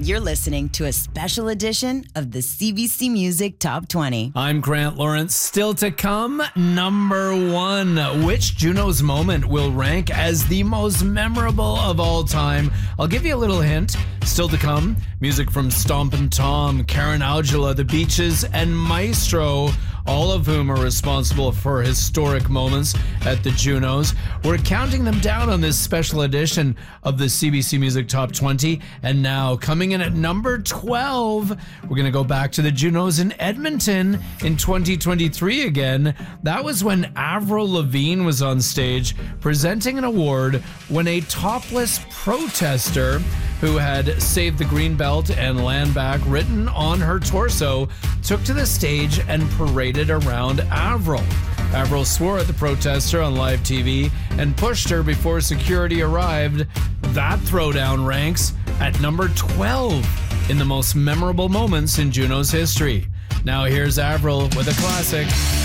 You're listening to a special edition of the CBC Music Top 20. I'm Grant Lawrence. Still to come, number 1. Which Junos moment will rank as the most memorable of all time? I'll give you a little hint. Still to come, music from Stompin' Tom, Karen Aujala, The Beaches, and Maestro, all of whom are responsible for historic moments at the Junos. We're counting them down on this special edition of the CBC Music Top 20. And now, coming in at number 12, we're going to go back to the Junos in Edmonton in 2023 again. That was when Avril Lavigne was on stage presenting an award when a topless protester who had saved the green belt and land back written on her torso took to the stage and paraded around Avril. Avril swore at the protester on live TV and pushed her before security arrived. That throwdown ranks at number 12 in the most memorable moments in Juno's history. Now here's Avril with a classic.